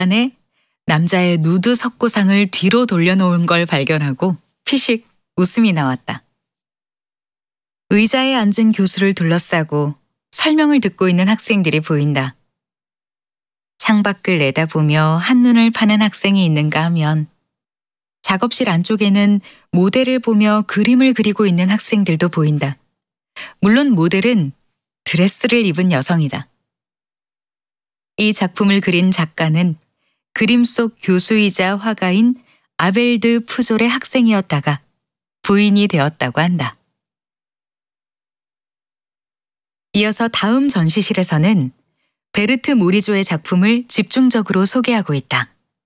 안에 남자의 누드 석고상을 뒤로 돌려놓은 걸 발견하고 피식 웃음이 나왔다. 의자에 앉은 교수를 둘러싸고 설명을 듣고 있는 학생들이 보인다. 창밖을 내다보며 한눈을 파는 학생이 있는가 하면 작업실 안쪽에는 모델을 보며 그림을 그리고 있는 학생들도 보인다. 물론 모델은 드레스를 입은 여성이다. 이 작품을 그린 작가는 그림 속 교수이자 화가인 아벨드 푸졸의 학생이었다가 부인이 되었다고 한다. 이어서 다음 전시실에서는 베르트 모리조의 작품을 집중적으로 소개하고 있다.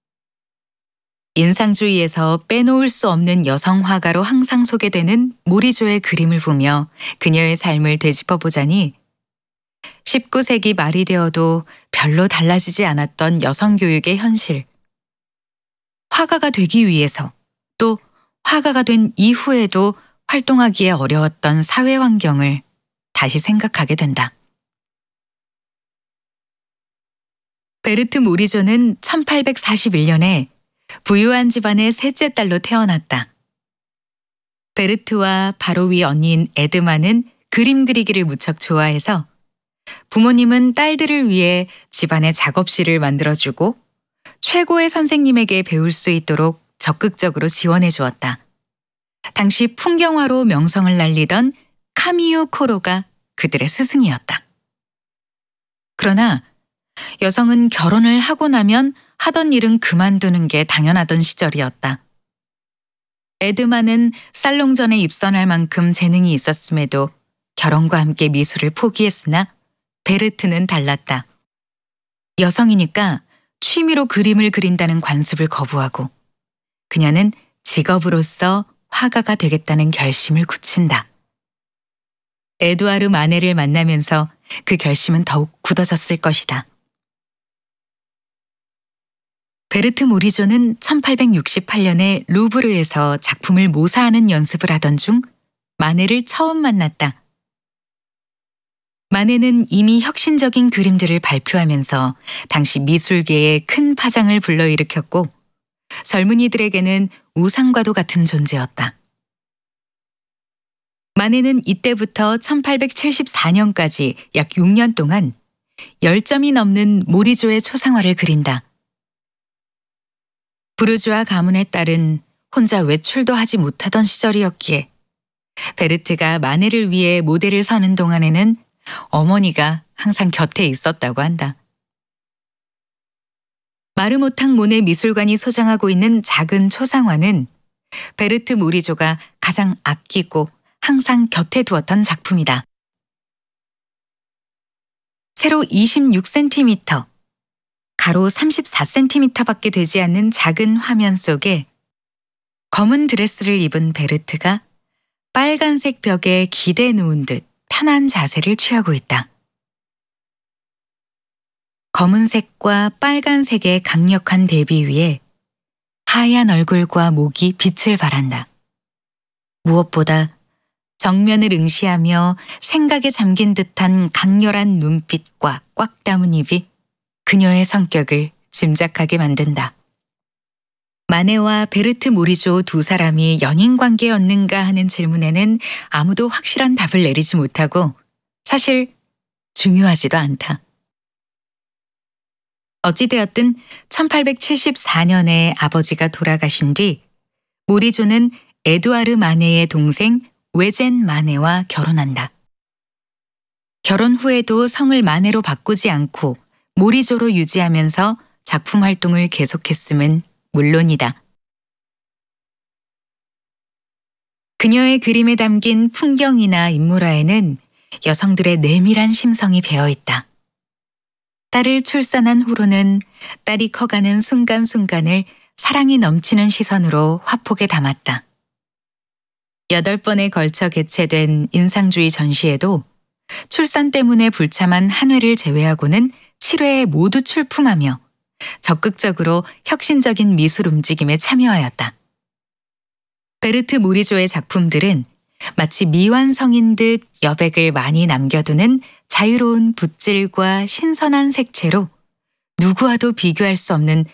인상주의에서 빼놓을 수 없는 여성 화가로 항상 소개되는 모리조의 그림을 보며 그녀의 삶을 되짚어보자니 19세기 말이 되어도 별로 달라지지 않았던 여성 교육의 현실, 화가가 되기 위해서 또 화가가 된 이후에도 활동하기에 어려웠던 사회 환경을 다시 생각하게 된다. 베르트 모리조는 1841년에 부유한 집안의 셋째 딸로 태어났다. 베르트와 바로 위 언니인 에드마는 그림 그리기를 무척 좋아해서 부모님은 딸들을 위해 집안의 작업실을 만들어주고 최고의 선생님에게 배울 수 있도록 적극적으로 지원해 주었다. 당시 풍경화로 명성을 날리던 카미유 코로가 그들의 스승이었다. 그러나 여성은 결혼을 하고 나면 하던 일은 그만두는 게 당연하던 시절이었다. 에드마는 살롱전에 입선할 만큼 재능이 있었음에도 결혼과 함께 미술을 포기했으나 베르트는 달랐다. 여성이니까 취미로 그림을 그린다는 관습을 거부하고 그녀는 직업으로서 화가가 되겠다는 결심을 굳힌다. 에두아르 마네를 만나면서 그 결심은 더욱 굳어졌을 것이다. 베르트 모리조는 1868년에 루브르에서 작품을 모사하는 연습을 하던 중 마네를 처음 만났다. 마네는 이미 혁신적인 그림들을 발표하면서 당시 미술계에 큰 파장을 불러일으켰고 젊은이들에게는 우상과도 같은 존재였다. 마네는 이때부터 1874년까지 약 6년 동안 10점이 넘는 모리조의 초상화를 그린다. 부르주아 가문의 딸은 혼자 외출도 하지 못하던 시절이었기에 베르트가 마네를 위해 모델을 서는 동안에는 어머니가 항상 곁에 있었다고 한다. 마르모탕 모네 미술관이 소장하고 있는 작은 초상화는 베르트 모리조가 가장 아끼고 항상 곁에 두었던 작품이다. 세로 26cm, 가로 34cm밖에 되지 않는 작은 화면 속에 검은 드레스를 입은 베르트가 빨간색 벽에 기대 누운 듯 편한 자세를 취하고 있다. 검은색과 빨간색의 강력한 대비 위에 하얀 얼굴과 목이 빛을 발한다. 무엇보다 정면을 응시하며 생각에 잠긴 듯한 강렬한 눈빛과 꽉 담은 입이 그녀의 성격을 짐작하게 만든다. 마네와 베르트 모리조 두 사람이 연인 관계였는가 하는 질문에는 아무도 확실한 답을 내리지 못하고 사실 중요하지도 않다. 어찌되었든 1874년에 아버지가 돌아가신 뒤 모리조는 에두아르 마네의 동생 웨젠 마네와 결혼한다. 결혼 후에도 성을 마네로 바꾸지 않고 모리조로 유지하면서 작품 활동을 계속했음은 물론이다. 그녀의 그림에 담긴 풍경이나 인물화에는 여성들의 내밀한 심성이 배어 있다. 딸을 출산한 후로는 딸이 커가는 순간순간을 사랑이 넘치는 시선으로 화폭에 담았다. 8번에 걸쳐 개최된 인상주의 전시에도 출산 때문에 불참한 한 회를 제외하고는 7회에 모두 출품하며 적극적으로 혁신적인 미술 움직임에 참여하였다. 베르트 모리조의 작품들은 마치 미완성인 듯 여백을 많이 남겨두는 자유로운 붓질과 신선한 색채로 누구와도 비교할 수 없는